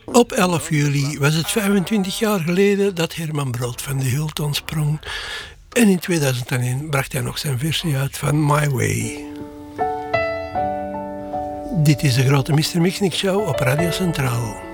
Op 11 juli was het 25 jaar geleden dat Herman Brood van de Hilt ontsprong. En in 2001 bracht hij nog zijn versie uit van My Way. Dit is de grote Mr. Mixnik Show op Radio Centraal.